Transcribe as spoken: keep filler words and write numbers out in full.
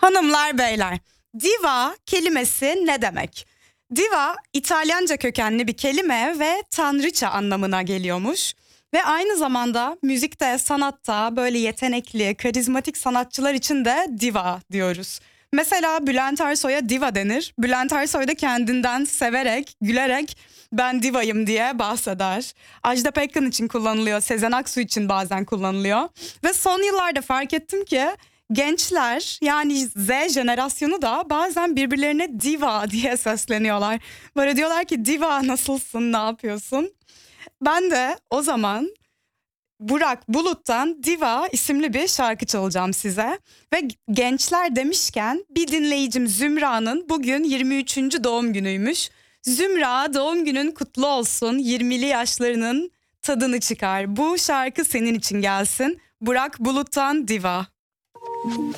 Hanımlar beyler, diva kelimesi ne demek? Diva İtalyanca kökenli bir kelime ve tanrıça anlamına geliyormuş. Ve aynı zamanda müzikte, sanatta böyle yetenekli, karizmatik sanatçılar için de diva diyoruz. Mesela Bülent Ersoy'a diva denir. Bülent Ersoy da kendinden severek, gülerek ben divayım diye bahseder. Ajda Pekkan için kullanılıyor, Sezen Aksu için bazen kullanılıyor. Ve son yıllarda fark ettim ki gençler, yani Z jenerasyonu da bazen birbirlerine diva diye sesleniyorlar. Böyle diyorlar ki diva nasılsın, ne yapıyorsun? Ben de o zaman Burak Bulut'tan Diva isimli bir şarkı çalacağım size. Ve gençler demişken bir dinleyicim Zümra'nın bugün yirmi üçüncü doğum günüymüş. Zümra, doğum günün kutlu olsun, yirmili yaşlarının tadını çıkar. Bu şarkı senin için gelsin. Burak Bulut'tan Diva.